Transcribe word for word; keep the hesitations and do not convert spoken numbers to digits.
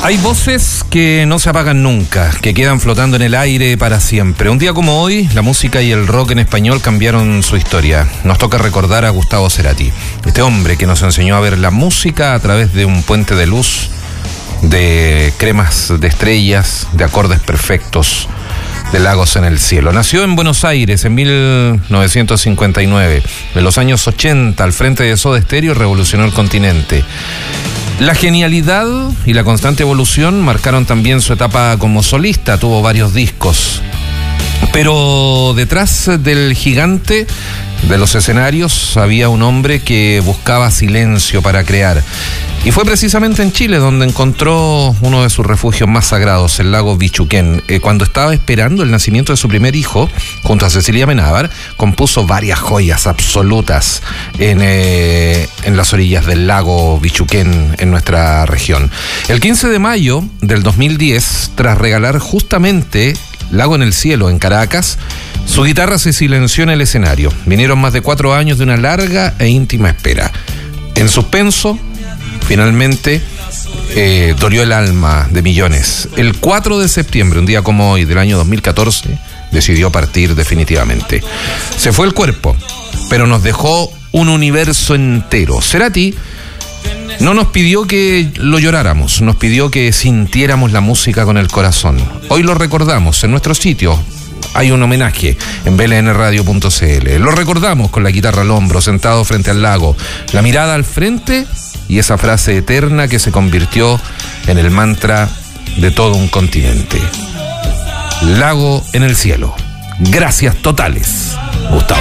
Hay voces que no se apagan nunca, que quedan flotando en el aire para siempre. Un día como hoy, la música y el rock en español cambiaron su historia. Nos toca recordar a Gustavo Cerati, este hombre que nos enseñó a ver la música a través de un puente de luz, de cremas de estrellas, de acordes perfectos, de lagos en el cielo. Nació en Buenos Aires en mil novecientos cincuenta y nueve. En los años ochenta, al frente de Soda Stereo, revolucionó el continente. La genialidad y la constante evolución marcaron también su etapa como solista. Tuvo varios discos. Pero detrás del gigante de los escenarios había un hombre que buscaba silencio para crear. Y fue precisamente en Chile donde encontró uno de sus refugios más sagrados, el lago Bichuquén. Eh, cuando estaba esperando el nacimiento de su primer hijo, junto a Cecilia Menábar, compuso varias joyas absolutas en, eh, en las orillas del lago Bichuquén en nuestra región. El quince de mayo del dos mil diez, tras regalar justamente Lago en el Cielo en Caracas, su guitarra se silenció en el escenario. Vinieron más de cuatro años de una larga e íntima espera. En suspenso, finalmente, eh, dolió el alma de millones. El cuatro de septiembre, un día como hoy, del año dos mil catorce, decidió partir definitivamente. Se fue el cuerpo, pero nos dejó un universo entero. Cerati no nos pidió que lo lloráramos, nos pidió que sintiéramos la música con el corazón. Hoy lo recordamos en nuestro sitio. Hay un homenaje en b l n radio punto c l. Lo recordamos con la guitarra al hombro, sentado frente al lago, la mirada al frente y esa frase eterna que se convirtió en el mantra de todo un continente. Lago en el cielo. Gracias totales, Gustavo.